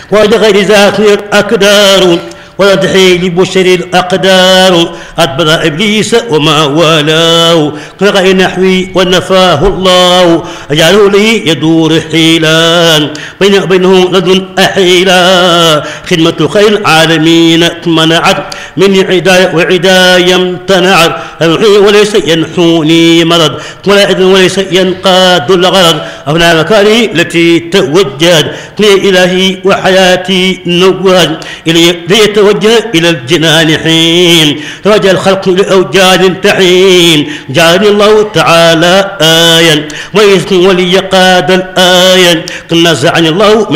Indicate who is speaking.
Speaker 1: ولغير ذاك الأقدار وتحيل لبشر الأقدار أدبر إبليس وما والاه كغير نحوي ونفاه الله أجعله لي يدور حيلا بينه لدن أحيلا خدمة خير العالمين منعت من عداية وعداية امتنعت وليس ينحوني مرض ولا إذن وليس ينقاد الغرض أفنى مكاني التي توجد لي إلهي وحياتي نواد ليتوجه إلى الجنان حين توجه الخلق لأوجاد تحين جعلني الله تعالى آيا ويسكن ولي قاد الآية نزعني الله